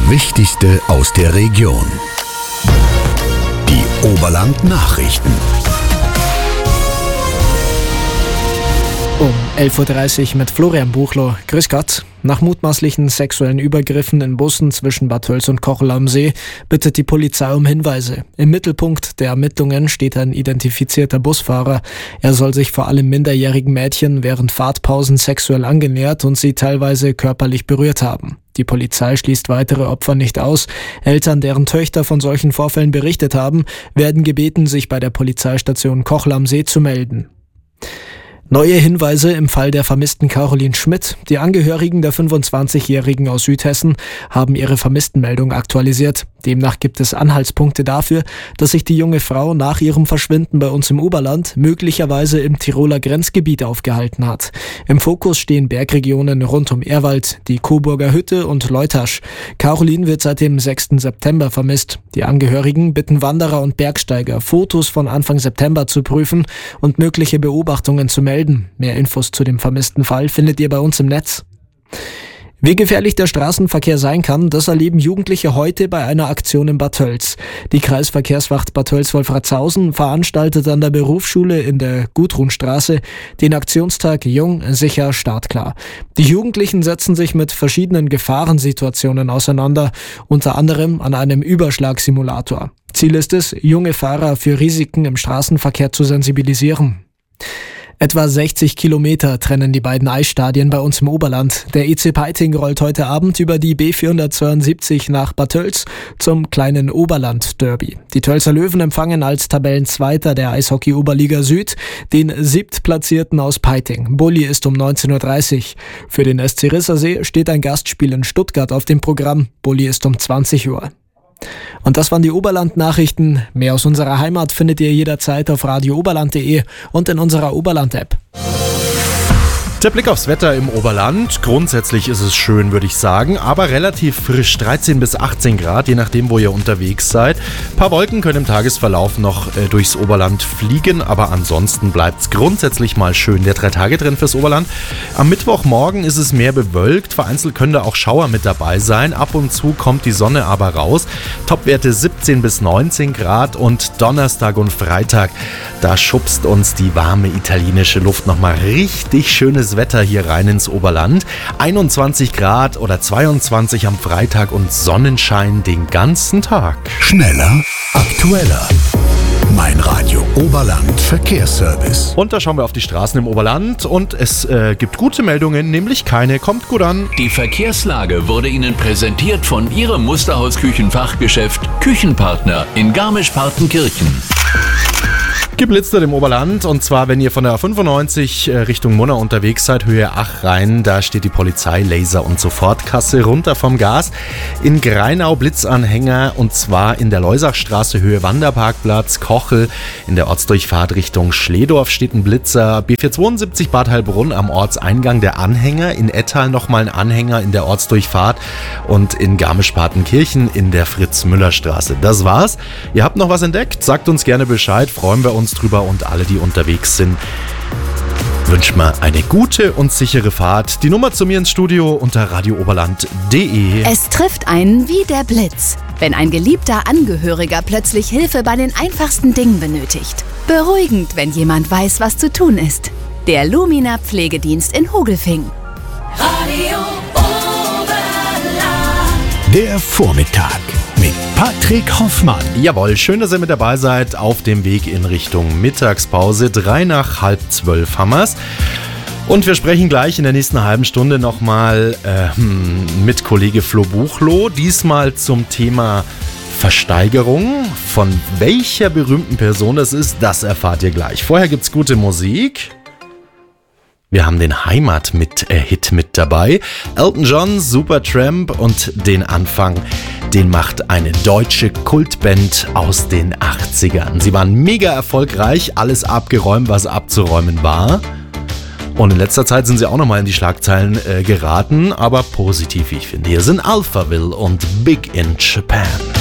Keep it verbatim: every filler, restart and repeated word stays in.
Wichtigste aus der Region. Die Oberland-Nachrichten. Um elf Uhr dreißig mit Florian Buchloh. Grüß Gott. Nach mutmaßlichen sexuellen Übergriffen in Bussen zwischen Bad Tölz und Kochel am See bittet die Polizei um Hinweise. Im Mittelpunkt der Ermittlungen steht ein identifizierter Busfahrer. Er soll sich vor allem minderjährigen Mädchen während Fahrtpausen sexuell angenähert und sie teilweise körperlich berührt haben. Die Polizei schließt weitere Opfer nicht aus. Eltern, deren Töchter von solchen Vorfällen berichtet haben, werden gebeten, sich bei der Polizeistation Kochel am See zu melden. Neue Hinweise im Fall der vermissten Caroline Schmidt. Die Angehörigen der fünfundzwanzigjährigen aus Südhessen haben ihre Vermisstenmeldung aktualisiert. Demnach gibt es Anhaltspunkte dafür, dass sich die junge Frau nach ihrem Verschwinden bei uns im Oberland möglicherweise im Tiroler Grenzgebiet aufgehalten hat. Im Fokus stehen Bergregionen rund um Ehrwald, die Coburger Hütte und Leutasch. Caroline wird seit dem sechsten September vermisst. Die Angehörigen bitten Wanderer und Bergsteiger, Fotos von Anfang September zu prüfen und mögliche Beobachtungen zu melden. Mehr Infos zu dem vermissten Fall findet ihr bei uns im Netz. Wie gefährlich der Straßenverkehr sein kann, das erleben Jugendliche heute bei einer Aktion in Bad Tölz. Die Kreisverkehrswacht Bad Tölz-Wolfratshausen veranstaltet an der Berufsschule in der Gudrunstraße den Aktionstag Jung, sicher, startklar. Die Jugendlichen setzen sich mit verschiedenen Gefahrensituationen auseinander, unter anderem an einem Überschlagsimulator. Ziel ist es, junge Fahrer für Risiken im Straßenverkehr zu sensibilisieren. Etwa sechzig Kilometer trennen die beiden Eisstadien bei uns im Oberland. Der E C Peiting rollt heute Abend über die B vierhundertzweiundsiebzig nach Bad Tölz zum kleinen Oberland-Derby. Die Tölzer Löwen empfangen als Tabellenzweiter der Eishockey-Oberliga Süd den Siebtplatzierten aus Peiting. Bulli ist um neunzehn Uhr dreißig. Für den S C Rissersee steht ein Gastspiel in Stuttgart auf dem Programm. Bulli ist um zwanzig Uhr. Und das waren die Oberland-Nachrichten. Mehr aus unserer Heimat findet ihr jederzeit auf radio oberland punkt de und in unserer Oberland-App. Der Blick aufs Wetter im Oberland. Grundsätzlich ist es schön, würde ich sagen, aber relativ frisch, dreizehn bis achtzehn Grad, je nachdem, wo ihr unterwegs seid. Ein paar Wolken können im Tagesverlauf noch äh, durchs Oberland fliegen, aber ansonsten bleibt es grundsätzlich mal schön. Der Drei-Tage-Trend fürs Oberland. Am Mittwochmorgen ist es mehr bewölkt, vereinzelt können da auch Schauer mit dabei sein. Ab und zu kommt die Sonne aber raus. Topwerte siebzehn bis neunzehn Grad und Donnerstag und Freitag, da schubst uns die warme italienische Luft nochmal richtig schönes Wetter hier rein ins Oberland. einundzwanzig Grad oder zweiundzwanzig am Freitag und Sonnenschein den ganzen Tag. Schneller, aktueller. Mein Radio Oberland Verkehrsservice. Und da schauen wir auf die Straßen im Oberland und es äh, gibt gute Meldungen, nämlich keine. Kommt gut an. Die Verkehrslage wurde Ihnen präsentiert von Ihrem Musterhaus-Küchenfachgeschäft Küchenpartner in Garmisch-Partenkirchen. Geblitzt im Oberland und zwar, wenn ihr von der A fünfundneunzig Richtung Munna unterwegs seid, Höhe Ach rein, da steht die Polizei, Laser- und Sofortkasse runter vom Gas. In Greinau Blitzanhänger und zwar in der Leusachstraße Höhe Wanderparkplatz, Kochel, in der Ortsdurchfahrt Richtung Schledorf steht ein Blitzer. B vierhundertzweiundsiebzig Bad Heilbrunn am Ortseingang der Anhänger, in Ettal nochmal ein Anhänger in der Ortsdurchfahrt und in Garmisch-Partenkirchen in der Fritz-Müller-Straße. Das war's. Ihr habt noch was entdeckt? Sagt uns gerne Bescheid, freuen wir uns drüber und alle, die unterwegs sind, wünschen mir eine gute und sichere Fahrt. Die Nummer zu mir ins Studio unter radio oberland punkt de. Es trifft einen wie der Blitz, wenn ein geliebter Angehöriger plötzlich Hilfe bei den einfachsten Dingen benötigt. Beruhigend, wenn jemand weiß, was zu tun ist. Der Lumina Pflegedienst in Hogelfing. Radio Oberland. Der Vormittag mit Patrick Hoffmann. Jawohl, schön, dass ihr mit dabei seid auf dem Weg in Richtung Mittagspause. Drei nach halb zwölf haben wir's. Und wir sprechen gleich in der nächsten halben Stunde nochmal äh, mit Kollege Flo Buchloh. Diesmal zum Thema Versteigerung. Von welcher berühmten Person das ist, das erfahrt ihr gleich. Vorher gibt's gute Musik. Wir haben den Heimat-Hit mit dabei. Elton John, Supertramp und den Anfang, den macht eine deutsche Kultband aus den achtzigern. Sie waren mega erfolgreich, alles abgeräumt, was abzuräumen war. Und in letzter Zeit sind sie auch nochmal in die Schlagzeilen äh, geraten, aber positiv, wie ich finde. Hier sind Alphaville und Big in Japan.